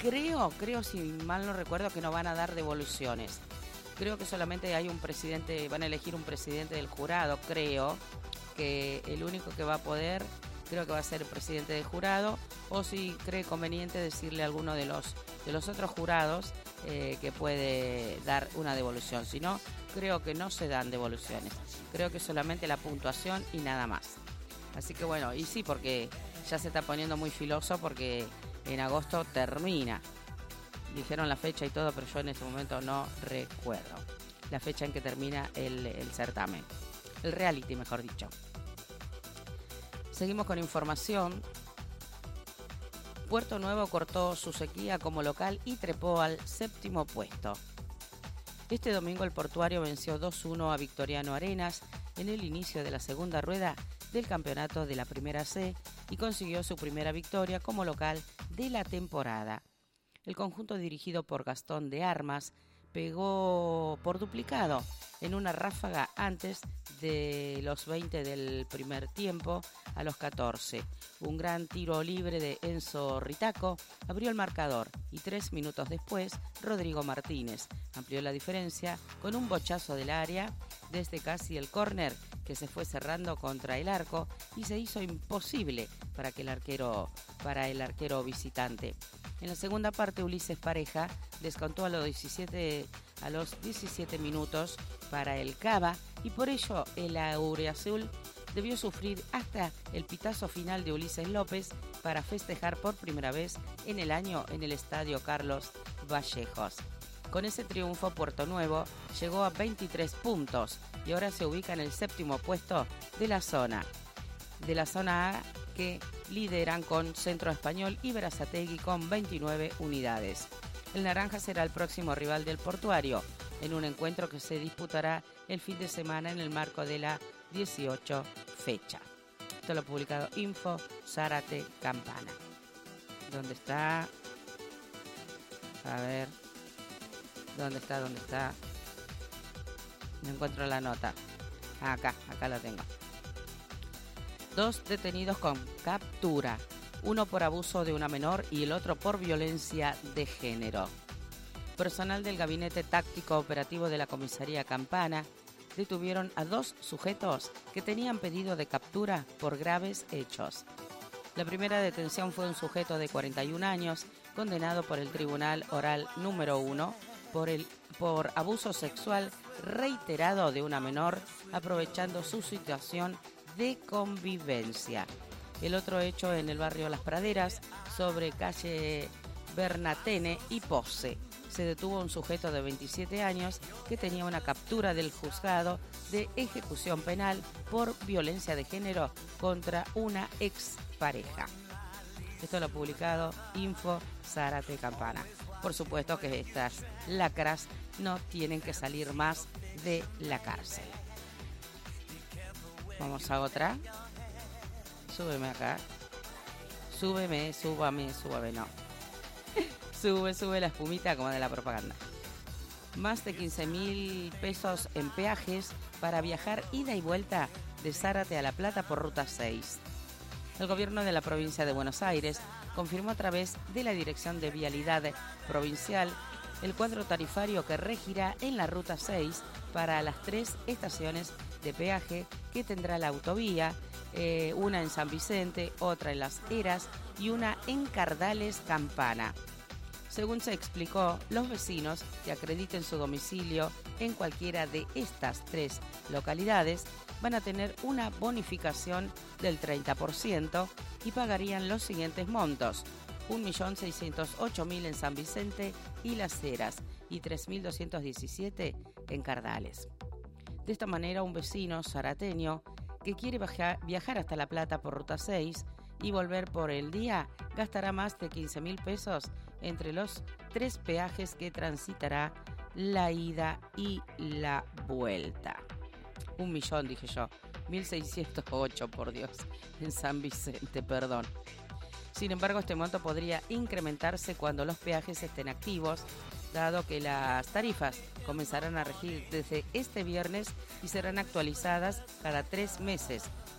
Creo, si mal no recuerdo, que no van a dar devoluciones. Creo que solamente hay un presidente, van a elegir un presidente del jurado, creo que el único que va a poder, creo que va a ser el presidente del jurado, o si cree conveniente decirle a alguno de los otros jurados que puede dar una devolución. Si no, creo que no se dan devoluciones. Creo que solamente la puntuación y nada más. Así que bueno, y sí, porque ya se está poniendo muy filoso porque en agosto termina. Dijeron la fecha y todo, pero yo en ese momento no recuerdo la fecha en que termina el certamen. El reality, mejor dicho. Seguimos con información. Puerto Nuevo cortó su sequía como local y trepó al 7º puesto. Este domingo el portuario venció 2-1 a Victoriano Arenas en el inicio de la segunda rueda del campeonato de la Primera C y consiguió su primera victoria como local de la temporada. El conjunto dirigido por Gastón de Armas pegó por duplicado en una ráfaga antes de los 20 del primer tiempo a los 14. Un gran tiro libre de Enzo Ritaco abrió el marcador y 3 minutos después Rodrigo Martínez amplió la diferencia con un bochazo del área desde casi el córner que se fue cerrando contra el arco y se hizo imposible para el arquero visitante. En la segunda parte Ulises Pareja descontó a los 17 minutos para el Cava y por ello el auriazul debió sufrir hasta el pitazo final de Ulises López para festejar por primera vez en el año en el Estadio Carlos Vallejos. Con ese triunfo Puerto Nuevo llegó a 23 puntos y ahora se ubica en el 7º puesto de la zona A, que lideran con Centro Español y Berazategui con 29 unidades. El Naranja será el próximo rival del Portuario en un encuentro que se disputará el fin de semana en el marco de la 18 fecha. Esto lo ha publicado Info Zárate Campana. ¿Dónde está? A ver. ¿Dónde está? No encuentro la nota. Acá la tengo. 2 detenidos con captura. Uno por abuso de una menor y el otro por violencia de género. Personal del Gabinete Táctico Operativo de la Comisaría Campana detuvieron a 2 sujetos que tenían pedido de captura por graves hechos. La primera detención fue un sujeto de 41 años, condenado por el Tribunal Oral número 1 por abuso sexual reiterado de una menor, aprovechando su situación de convivencia. El otro hecho en el barrio Las Praderas, sobre calle Bernatene y Posse. Se detuvo un sujeto de 27 años que tenía una captura del juzgado de ejecución penal por violencia de género contra una expareja. Esto lo ha publicado Info Zárate Campana. Por supuesto que estas lacras no tienen que salir más de la cárcel. Vamos a otra. Súbeme acá. Súbame, no. Sube la espumita como de la propaganda. Más de 15.000 pesos en peajes para viajar ida y vuelta de Zárate a La Plata por Ruta 6. El gobierno de la provincia de Buenos Aires confirmó a través de la Dirección de Vialidad Provincial el cuadro tarifario que regirá en la Ruta 6 para las 3 estaciones de peaje que tendrá la autovía, una en San Vicente, otra en Las Heras y una en Cardales Campana. Según se explicó, los vecinos que acrediten su domicilio en cualquiera de estas 3 localidades van a tener una bonificación del 30% y pagarían los siguientes montos: 1.608.000 en San Vicente y Las Heras y 3.217 en Cardales. De esta manera, un vecino zarateño que quiere viajar hasta La Plata por Ruta 6 y volver por el día gastará más de 15.000 pesos entre los 3 peajes que transitará la ida y la vuelta. 1.000.000, dije yo. 1.608, por Dios, en San Vicente, perdón. Sin embargo, este monto podría incrementarse cuando los peajes estén activos, dado que las tarifas comenzarán a regir desde este viernes y serán actualizadas cada 3 meses,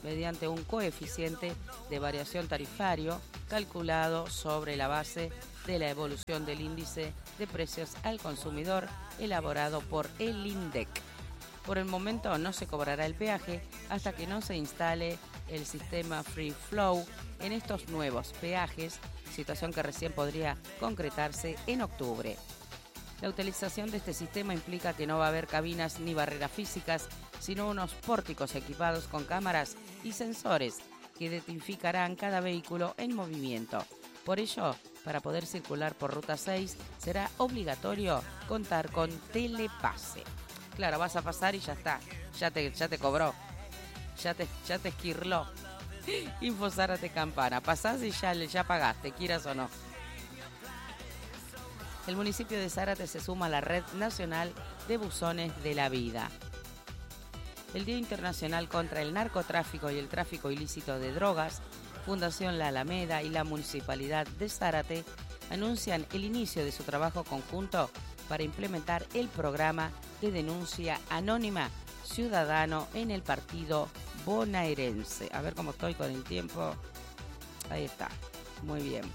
mediante un coeficiente de variación tarifario calculado sobre la base de la evolución del índice de precios al consumidor elaborado por el INDEC. Por el momento no se cobrará el peaje hasta que no se instale el sistema Free Flow en estos nuevos peajes, situación que recién podría concretarse en octubre. La utilización de este sistema implica que no va a haber cabinas ni barreras físicas, sino unos pórticos equipados con cámaras y sensores que identificarán cada vehículo en movimiento. Por ello, para poder circular por Ruta 6 será obligatorio contar con telepase. Claro, vas a pasar y ya está, ya te cobró, ya te esquirló. Info Zárate Campana, pasás y ya pagaste, quieras o no. El municipio de Zárate se suma a la Red Nacional de Buzones de la Vida. El Día Internacional contra el Narcotráfico y el Tráfico Ilícito de Drogas, Fundación La Alameda y la Municipalidad de Zárate anuncian el inicio de su trabajo conjunto para implementar el programa de denuncia anónima ciudadano en el partido bonaerense. A ver cómo estoy con el tiempo. Ahí está. Muy bien.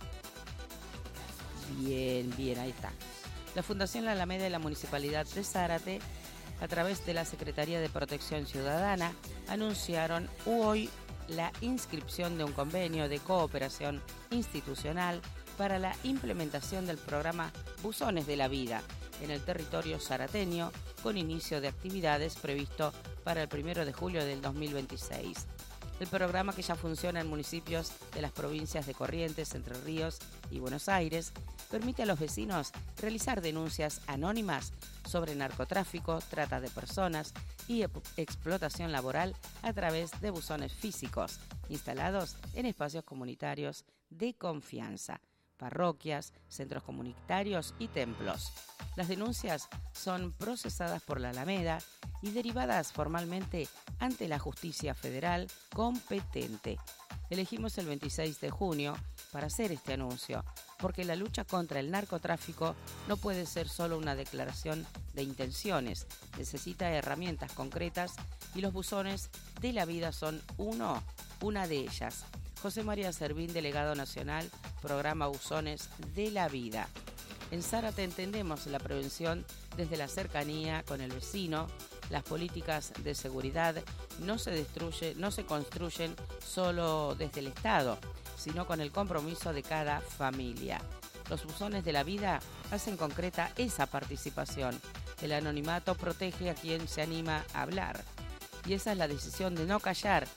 Bien, ahí está. La Fundación La Alameda y la Municipalidad de Zárate, a través de la Secretaría de Protección Ciudadana, anunciaron hoy la inscripción de un convenio de cooperación institucional para la implementación del programa Buzones de la Vida en el territorio zarateño, con inicio de actividades previsto para el 1 de julio del 2026. El programa, que ya funciona en municipios de las provincias de Corrientes, Entre Ríos y Buenos Aires, permite a los vecinos realizar denuncias anónimas sobre narcotráfico, trata de personas y explotación laboral a través de buzones físicos instalados en espacios comunitarios de confianza, parroquias, centros comunitarios y templos. Las denuncias son procesadas por la Alameda y derivadas formalmente ante la justicia federal competente. Elegimos el 26 de junio para hacer este anuncio, porque la lucha contra el narcotráfico no puede ser solo una declaración de intenciones, necesita herramientas concretas y los buzones de la vida son una de ellas. José María Servín, delegado nacional, programa Buzones de la Vida. En Zárate entendemos la prevención desde la cercanía con el vecino. Las políticas de seguridad no se construyen solo desde el Estado, sino con el compromiso de cada familia. Los buzones de la vida hacen concreta esa participación. El anonimato protege a quien se anima a hablar. Y esa es la decisión de no callar,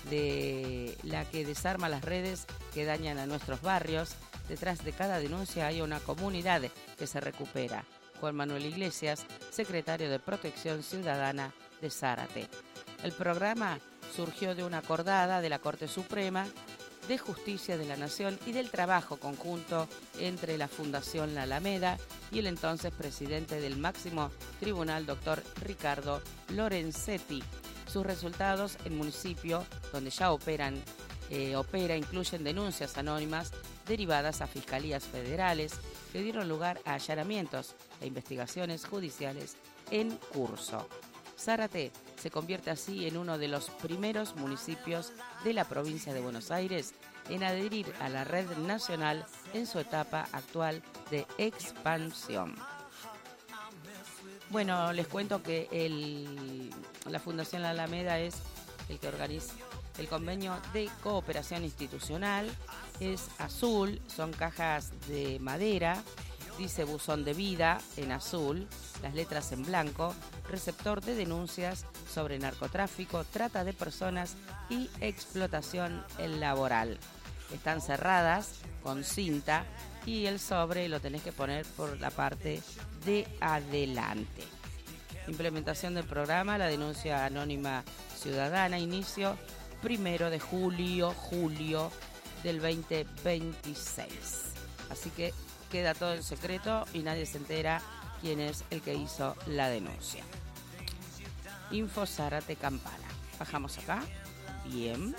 de la que desarma las redes que dañan a nuestros barrios. Detrás de cada denuncia hay una comunidad que se recupera. Juan Manuel Iglesias, secretario de Protección Ciudadana de Zárate. El programa surgió de una acordada de la Corte Suprema de Justicia de la Nación y del trabajo conjunto entre la Fundación La Alameda y el entonces presidente del máximo tribunal, doctor Ricardo Lorenzetti. Sus resultados en municipio donde ya opera incluyen denuncias anónimas derivadas a fiscalías federales que dieron lugar a allanamientos e investigaciones judiciales en curso. Zárate se convierte así en uno de los primeros municipios de la provincia de Buenos Aires en adherir a la red nacional en su etapa actual de expansión. Bueno, les cuento que la Fundación La Alameda es el que organiza el convenio de cooperación institucional. Es azul, son cajas de madera, dice buzón de vida en azul, las letras en blanco, receptor de denuncias sobre narcotráfico, trata de personas y explotación laboral. Están cerradas con cinta y el sobre lo tenés que poner por la parte de adelante. Implementación del programa, la denuncia anónima ciudadana, inicio 1 de julio del 2026. Así que queda todo en secreto y nadie se entera quién es el que hizo la denuncia. Info Zárate Campana. Bajamos acá. Bien.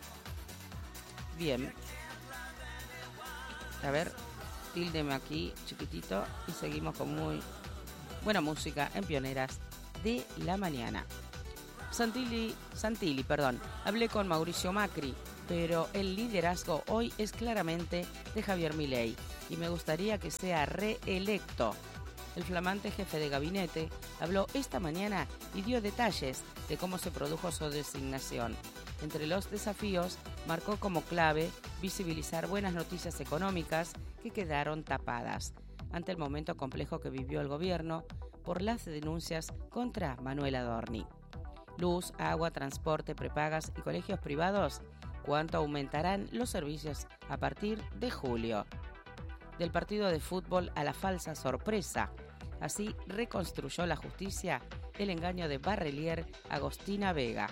A ver, tíldeme aquí chiquitito y seguimos con muy buena música en Pioneras de la Mañana. Santilli, hablé con Mauricio Macri, pero el liderazgo hoy es claramente de Javier Milei y me gustaría que sea reelecto. El flamante jefe de gabinete habló esta mañana y dio detalles de cómo se produjo su designación. Entre los desafíos, marcó como clave visibilizar buenas noticias económicas que quedaron tapadas ante el momento complejo que vivió el gobierno por las denuncias contra Manuel Adorni. Luz, agua, transporte, prepagas y colegios privados, ¿cuánto aumentarán los servicios a partir de julio? Del partido de fútbol a la falsa sorpresa. Así reconstruyó la justicia el engaño de Barrelier Agostina Vega.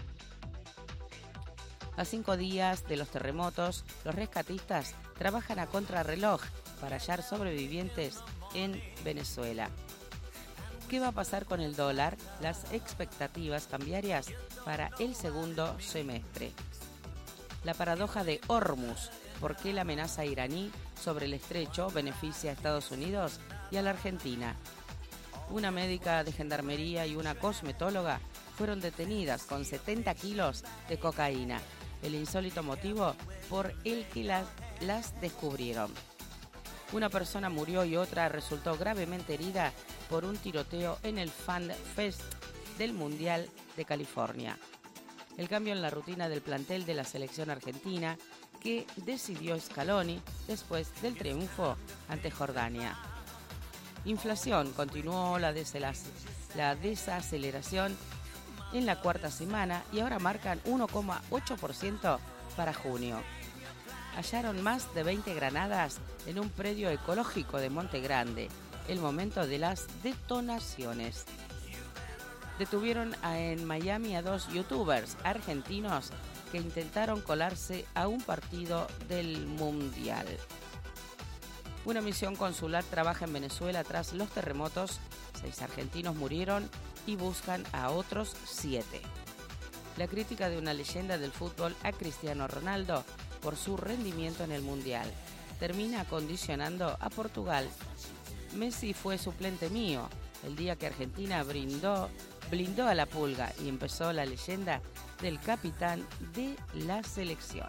A 5 días de los terremotos, los rescatistas trabajan a contrarreloj para hallar sobrevivientes en Venezuela. ¿Qué va a pasar con el dólar? Las expectativas cambiarias para el segundo semestre. La paradoja de Hormuz. ¿Por qué la amenaza iraní sobre el estrecho beneficia a Estados Unidos y a la Argentina? Una médica de gendarmería y una cosmetóloga fueron detenidas con 70 kilos de cocaína. El insólito motivo por el que las descubrieron. Una persona murió y otra resultó gravemente herida por un tiroteo en el Fan Fest del Mundial de California. El cambio en la rutina del plantel de la selección argentina que decidió Scaloni después del triunfo ante Jordania. Inflación, continuó la desaceleración en la cuarta semana y ahora marcan 1,8% para junio. Hallaron más de 20 granadas en un predio ecológico de Monte Grande, el momento de las detonaciones. Detuvieron en Miami a 2 youtubers argentinos que intentaron colarse a un partido del Mundial. Una misión consular trabaja en Venezuela tras los terremotos. 6 argentinos murieron y buscan a otros 7. La crítica de una leyenda del fútbol a Cristiano Ronaldo por su rendimiento en el Mundial termina condicionando a Portugal. Messi fue suplente mío el día que Argentina blindó a la Pulga y empezó la leyenda del capitán de la selección.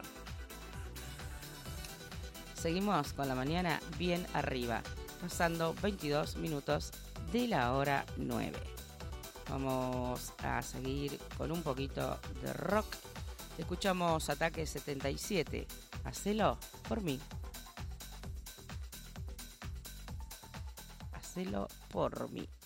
Seguimos con la mañana bien arriba, pasando 22 minutos de la hora 9. Vamos a seguir con un poquito de rock. Escuchamos Ataque 77. Hacelo por mí. Hacelo por mí.